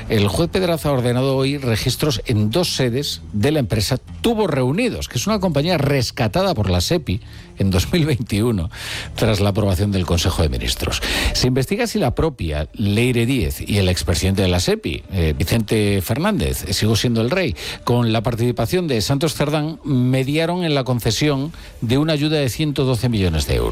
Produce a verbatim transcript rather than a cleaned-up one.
El juez Pedraza ha ordenado hoy registros en dos sedes de la empresa Tubos Reunidos, que es una compañía rescatada por la SEPI en dos mil veintiuno, tras la aprobación del Consejo de Ministros. Se investiga si la propia Leire Díez y el expresidente de la SEPI, eh, Vicente Fernández, sigo siendo el rey, con la participación de Santos Cerdán, mediaron en la concesión de una ayuda de ciento doce millones de euros.